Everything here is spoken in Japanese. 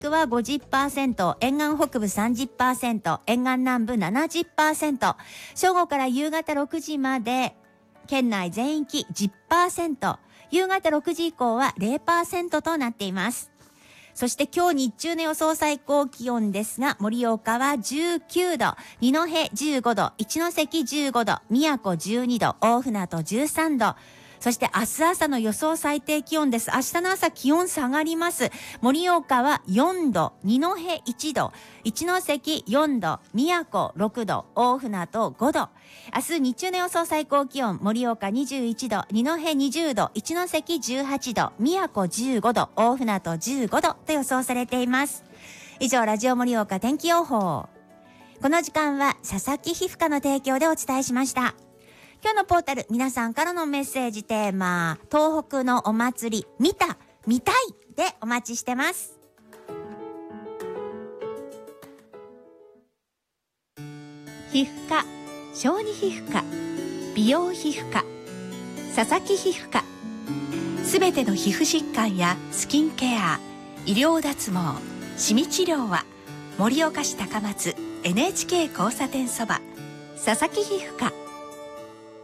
は 50%、沿岸北部 30%、沿岸南部 70%、正午から夕方6時まで県内全域 10%、夕方6時以降は 0% となっています。そして今日日中の予想最高気温ですが、盛岡は19度、二戸15度、一関15度、宮古12度、大船渡13度。そして明日朝の予想最低気温です。明日の朝気温下がります。盛岡は4度、二戸1度、一関4度、宮古6度、大船渡5度。明日日中の予想最高気温、盛岡21度、二戸20度、一関18度、宮古15度、大船渡15度と予想されています。以上、ラジオ盛岡天気予報。この時間は佐々木皮膚科の提供でお伝えしました。今日のポータル、皆さんからのメッセージテーマ、東北のお祭り、見た、見たいでお待ちしてます。皮膚科、小児皮膚科、美容皮膚科、佐々木皮膚科。すべての皮膚疾患やスキンケア、医療脱毛、シミ治療は、盛岡市高松 NHK 交差点そば、佐々木皮膚科。